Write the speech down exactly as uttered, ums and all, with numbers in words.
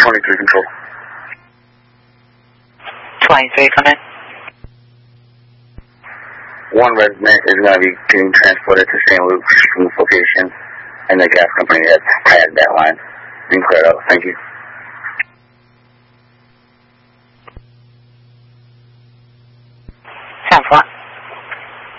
twenty-three control. twenty-three, come in. One resident is going to be getting transported to Saint Luke's from this location, and the gas company has tagged that line. Being cleared out. Thank you. ten four.